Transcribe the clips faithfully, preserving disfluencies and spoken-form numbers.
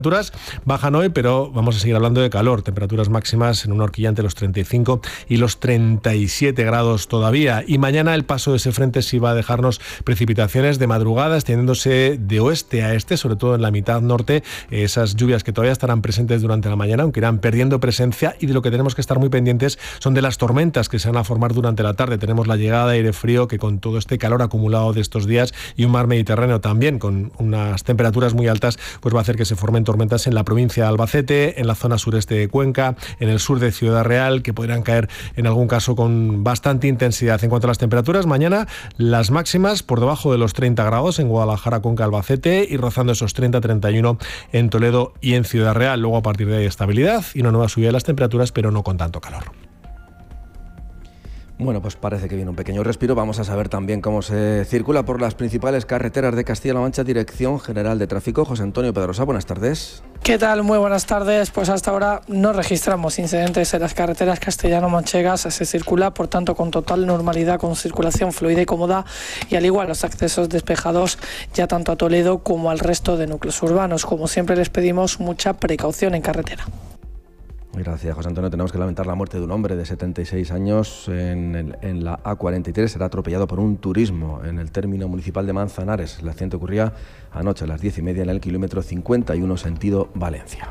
Temperaturas bajan hoy, pero vamos a seguir hablando de calor. Temperaturas máximas en una horquilla entre los treinta y cinco y los treinta y siete grados todavía. Y mañana el paso de ese frente sí va a dejarnos precipitaciones de madrugada, extendiéndose de oeste a este, sobre todo en la mitad norte. Esas lluvias que todavía estarán presentes durante la mañana, aunque irán perdiendo presencia. Y de lo que tenemos que estar muy pendientes son de las tormentas que se van a formar durante la tarde. Tenemos la llegada de aire frío que, con todo este calor acumulado de estos días, y un mar Mediterráneo también con unas temperaturas muy altas, pues va a hacer que se formen tormentas en la provincia de Albacete, en la zona sureste de Cuenca, en el sur de Ciudad Real, que podrán caer en algún caso con bastante intensidad. En cuanto a las temperaturas, mañana las máximas por debajo de los treinta grados en Guadalajara, Cuenca, Albacete, y rozando esos treinta a treinta y uno en Toledo y en Ciudad Real. Luego, a partir de ahí, estabilidad y una nueva subida de las temperaturas, pero no con tanto calor. Bueno, pues parece que viene un pequeño respiro. Vamos a saber también cómo se circula por las principales carreteras de Castilla-La Mancha. Dirección General de Tráfico, José Antonio Pedrosa, buenas tardes. ¿Qué tal? Muy buenas tardes. Pues hasta ahora no registramos incidentes en las carreteras castellano-manchegas. Se circula, por tanto, con total normalidad, con circulación fluida y cómoda, y al igual los accesos despejados ya tanto a Toledo como al resto de núcleos urbanos. Como siempre, les pedimos mucha precaución en carretera. Gracias, José Antonio. Tenemos que lamentar la muerte de un hombre de setenta y seis años en, el, en la A cuarenta y tres. Será atropellado por un turismo en el término municipal de Manzanares. El accidente ocurría anoche a las diez y media en el kilómetro cincuenta y uno sentido Valencia.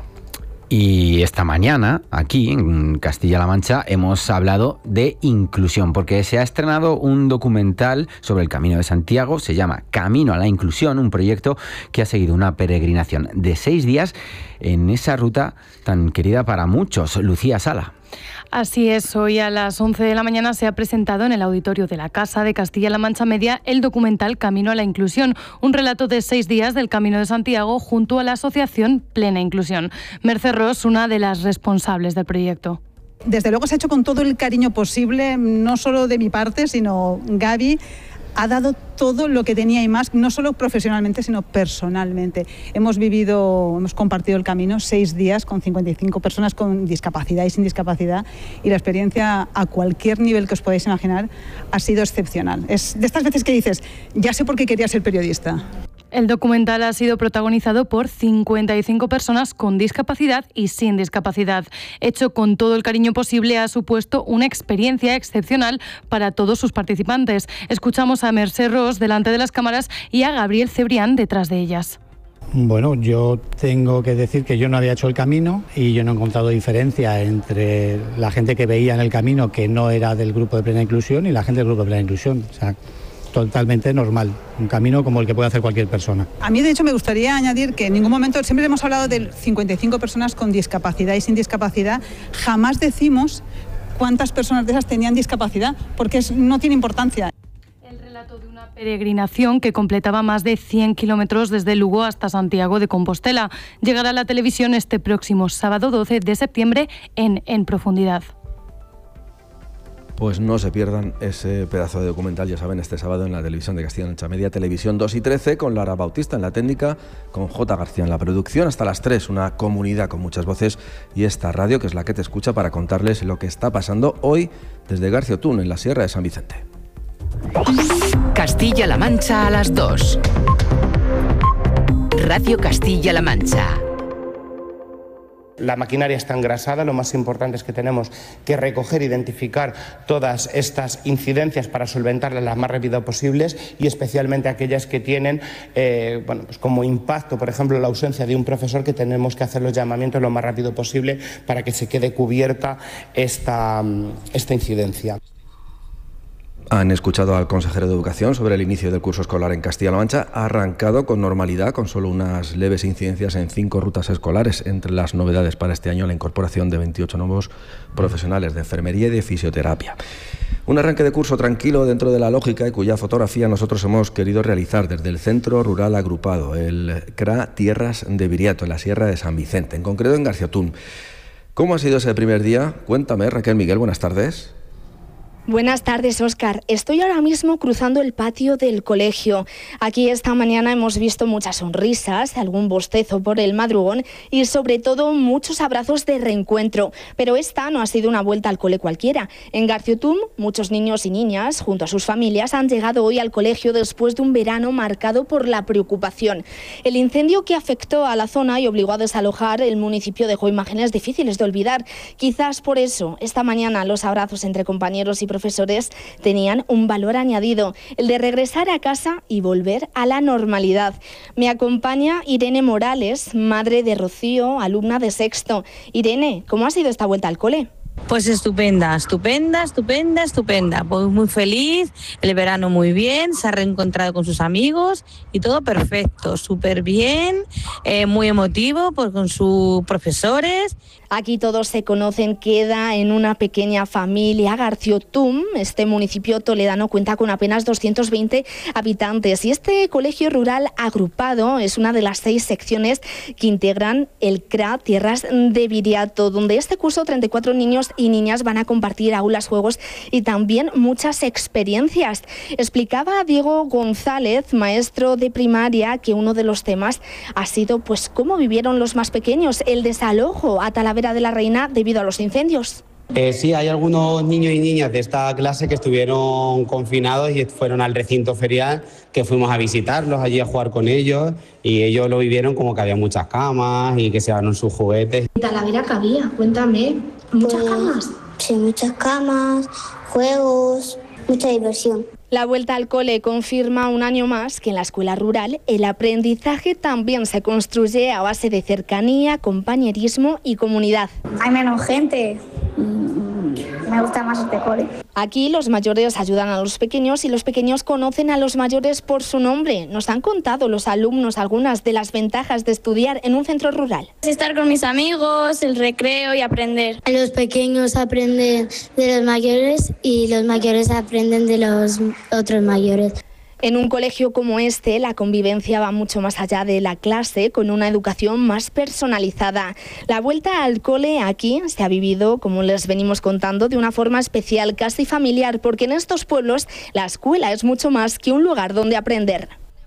Y esta mañana, aquí en Castilla-La Mancha, hemos hablado de inclusión, porque se ha estrenado un documental sobre el Camino de Santiago. Se llama Camino a la Inclusión, un proyecto que ha seguido una peregrinación de seis días en esa ruta tan querida para muchos. Lucía Sala. Así es, hoy a las once de la mañana se ha presentado en el auditorio de la Casa de Castilla-La Mancha Media el documental Camino a la Inclusión, un relato de seis días del Camino de Santiago junto a la asociación Plena Inclusión. Mercè Ros, una de las responsables del proyecto. Desde luego se ha hecho con todo el cariño posible, no solo de mi parte, sino Gaby ha dado todo lo que tenía y más, no solo profesionalmente, sino personalmente. Hemos vivido, hemos compartido el camino seis días con cincuenta y cinco personas con discapacidad y sin discapacidad, y la experiencia, a cualquier nivel que os podáis imaginar, ha sido excepcional. Es de estas veces que dices, ya sé por qué quería ser periodista. El documental ha sido protagonizado por cincuenta y cinco personas con discapacidad y sin discapacidad. Hecho con todo el cariño posible, ha supuesto una experiencia excepcional para todos sus participantes. Escuchamos a Mercè Ros delante de las cámaras y a Gabriel Cebrián detrás de ellas. Bueno, yo tengo que decir que yo no había hecho el camino y yo no he encontrado diferencia entre la gente que veía en el camino que no era del grupo de Plena Inclusión y la gente del grupo de Plena Inclusión. O sea, totalmente normal, un camino como el que puede hacer cualquier persona. A mí, de hecho, me gustaría añadir que en ningún momento, siempre hemos hablado de cincuenta y cinco personas con discapacidad y sin discapacidad, jamás decimos cuántas personas de esas tenían discapacidad, porque es, no tiene importancia. El relato de una peregrinación que completaba más de cien kilómetros desde Lugo hasta Santiago de Compostela llegará a la televisión este próximo sábado doce de septiembre en En Profundidad. Pues no se pierdan ese pedazo de documental, ya saben, este sábado en la televisión de Castilla-La Mancha Media, Televisión dos y trece, con Lara Bautista en la técnica, con J. García en la producción, hasta las tres, una comunidad con muchas voces, y esta radio que es la que te escucha para contarles lo que está pasando hoy desde Garciotún, en la Sierra de San Vicente. Castilla-La Mancha a las dos. Radio Castilla-La Mancha. La maquinaria está engrasada, lo más importante es que tenemos que recoger e identificar todas estas incidencias para solventarlas lo más rápido posibles, y especialmente aquellas que tienen eh, bueno, pues como impacto, por ejemplo, la ausencia de un profesor, que tenemos que hacer los llamamientos lo más rápido posible para que se quede cubierta esta, esta incidencia. Han escuchado al consejero de Educación sobre el inicio del curso escolar en Castilla-La Mancha. Ha arrancado con normalidad, con solo unas leves incidencias en cinco rutas escolares. Entre las novedades para este año, la incorporación de veintiocho nuevos profesionales de enfermería y de fisioterapia. Un arranque de curso tranquilo dentro de la lógica, y cuya fotografía nosotros hemos querido realizar desde el Centro Rural Agrupado, el C R A Tierras de Viriato, en la Sierra de San Vicente, en concreto en Garciotún. ¿Cómo ha sido ese primer día? Cuéntame, Raquel Miguel, buenas tardes. Buenas tardes, Óscar. Estoy ahora mismo cruzando el patio del colegio. Aquí esta mañana hemos visto muchas sonrisas, algún bostezo por el madrugón y sobre todo muchos abrazos de reencuentro. Pero esta no ha sido una vuelta al cole cualquiera. En Garciotum, muchos niños y niñas, junto a sus familias, han llegado hoy al colegio después de un verano marcado por la preocupación. El incendio que afectó a la zona y obligó a desalojar el municipio dejó imágenes difíciles de olvidar. Quizás por eso, esta mañana los abrazos entre compañeros y profesores tenían un valor añadido, el de regresar a casa y volver a la normalidad. Me acompaña Irene Morales, madre de Rocío, alumna de sexto. Irene, ¿cómo ha sido esta vuelta al cole? Pues estupenda, estupenda, estupenda, estupenda. Pues muy feliz, el verano muy bien, se ha reencontrado con sus amigos y todo perfecto, súper bien, eh, muy emotivo pues con sus profesores. Aquí todos se conocen, queda en una pequeña familia. Garciotum, este municipio toledano, cuenta con apenas doscientos veinte habitantes y este colegio rural agrupado es una de las seis secciones que integran el C R A Tierras de Viriato, donde este curso treinta y cuatro niños y niñas van a compartir aulas, juegos y también muchas experiencias. Explicaba Diego González, maestro de primaria, que uno de los temas ha sido pues cómo vivieron los más pequeños el desalojo a Talavera de la Reina debido a los incendios. Eh, sí, hay algunos niños y niñas de esta clase que estuvieron confinados y fueron al recinto ferial, que fuimos a visitarlos allí a jugar con ellos y ellos lo vivieron como que había muchas camas y que se llevaron sus juguetes. ¿En Talavera qué había? Cuéntame. ¿Muchas pues, camas? Sí, muchas camas, juegos, mucha diversión. La vuelta al cole confirma un año más que en la escuela rural el aprendizaje también se construye a base de cercanía, compañerismo y comunidad. Hay menos gente, me gusta más este cole. Aquí los mayores ayudan a los pequeños y los pequeños conocen a los mayores por su nombre. Nos han contado los alumnos algunas de las ventajas de estudiar en un centro rural. Estar con mis amigos, el recreo y aprender. Los pequeños aprenden de los mayores y los mayores aprenden de los otros mayores. En un colegio como este, la convivencia va mucho más allá de la clase, con una educación más personalizada. La vuelta al cole aquí se ha vivido, como les venimos contando, de una forma especial, casi familiar, porque en estos pueblos la escuela es mucho más que un lugar donde aprender.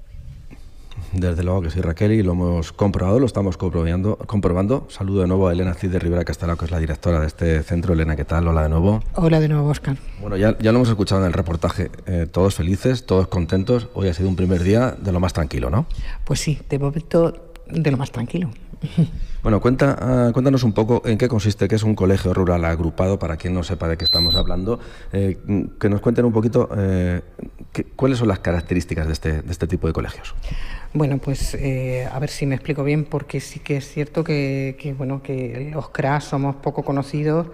Desde luego que sí, Raquel, y lo hemos comprobado, lo estamos comprobando. comprobando. Saludo de nuevo a Elena Cid de Rivera Castelao, que es la directora de este centro. Elena, ¿qué tal? Hola de nuevo. Hola de nuevo, Óscar. Bueno, ya, ya lo hemos escuchado en el reportaje. Eh, todos felices, todos contentos. Hoy ha sido un primer día de lo más tranquilo, ¿no? Pues sí, de momento de lo más tranquilo. Bueno, cuenta, uh, cuéntanos un poco en qué consiste, qué es un colegio rural agrupado, para quien no sepa de qué estamos hablando, eh, que nos cuenten un poquito eh, qué, cuáles son las características de este, de este tipo de colegios. Bueno, pues eh, a ver si me explico bien, porque sí que es cierto que, que, bueno, que los C R A somos poco conocidos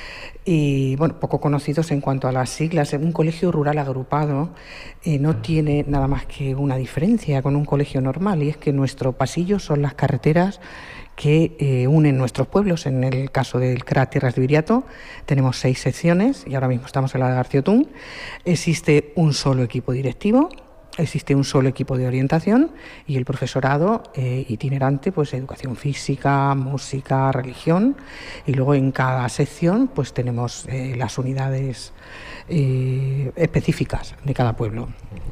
y bueno, poco conocidos en cuanto a las siglas. Un colegio rural agrupado eh, no tiene nada más que una diferencia con un colegio normal, y es que nuestro pasillo son las carreteras que eh, unen nuestros pueblos. En el caso del C R A Tierras de Viriato tenemos seis secciones y ahora mismo estamos en la de Garciotum. Existe un solo equipo directivo, existe un solo equipo de orientación y el profesorado eh, itinerante, pues educación física, música, religión, y luego en cada sección pues tenemos eh, las unidades eh, específicas de cada pueblo.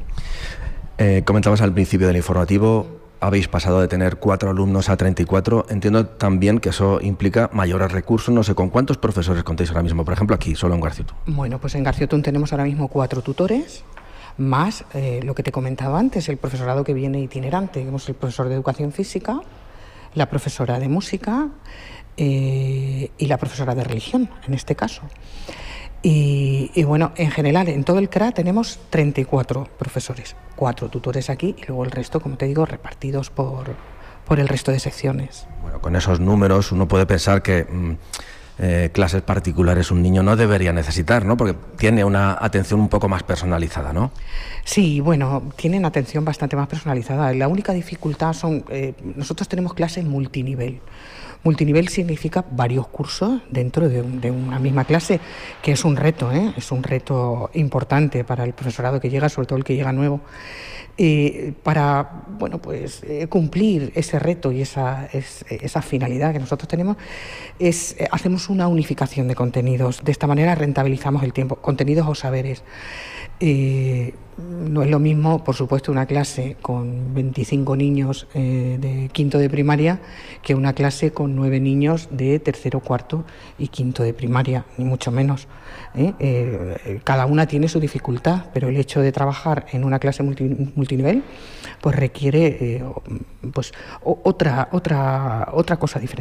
Eh, comentabas al principio del informativo, habéis pasado de tener cuatro alumnos a treinta y cuatro. Entiendo también que eso implica mayores recursos. No sé, ¿con cuántos profesores contáis ahora mismo? Por ejemplo, aquí, solo en Garciotum. Bueno, pues en Garciotum tenemos ahora mismo cuatro tutores, más eh, lo que te comentaba antes, el profesorado que viene itinerante. Tenemos el profesor de educación física, la profesora de música eh, y la profesora de religión, en este caso. Y, y bueno, en general, en todo el C R A tenemos treinta y cuatro profesores, cuatro tutores aquí y luego el resto, como te digo, repartidos por, por el resto de secciones. Bueno, con esos números uno puede pensar que mmm, eh, clases particulares un niño no debería necesitar, ¿no? Porque tiene una atención un poco más personalizada, ¿no? Sí, bueno, tienen atención bastante más personalizada. La única dificultad son, eh, nosotros tenemos clases multinivel. Multinivel significa varios cursos dentro de, un, de una misma clase, que es un reto, ¿eh? Es un reto importante para el profesorado que llega, sobre todo el que llega nuevo. Eh, para bueno pues eh, cumplir ese reto y esa, es, esa finalidad que nosotros tenemos, es, eh, hacemos una unificación de contenidos. De esta manera rentabilizamos el tiempo, contenidos o saberes. Eh, no es lo mismo, por supuesto, una clase con veinticinco niños eh, de quinto de primaria que una clase con nueve niños de tercero, cuarto y quinto de primaria, ni mucho menos. ¿eh? Eh, cada una tiene su dificultad, pero el hecho de trabajar en una clase multi, multinivel pues requiere eh, pues, otra, otra, otra cosa diferente.